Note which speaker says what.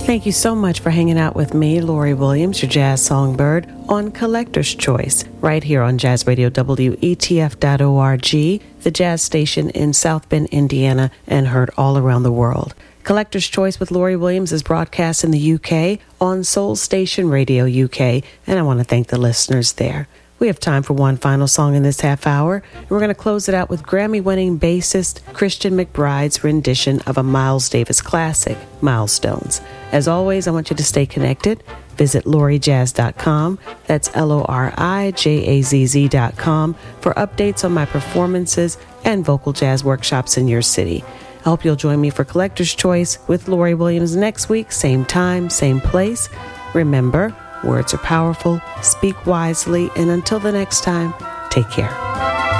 Speaker 1: Thank you so much for hanging out with me, Lori Williams, your jazz songbird, on Collector's Choice, right here on Jazz Radio WETF.org, the jazz station in South Bend, Indiana, and heard all around the world. Collector's Choice with Lori Williams is broadcast in the UK on Soul Station Radio UK, and I want to thank the listeners there. We have time for one final song in this half hour, and we're going to close it out with Grammy-winning bassist Christian McBride's rendition of a Miles Davis classic, Milestones. As always, I want you to stay connected. Visit lorijazz.com, that's LORIJAZZ.com, for updates on my performances and vocal jazz workshops in your city. I hope you'll join me for Collector's Choice with Lori Williams next week, same time, same place. Remember, words are powerful, speak wisely, and until the next time, take care.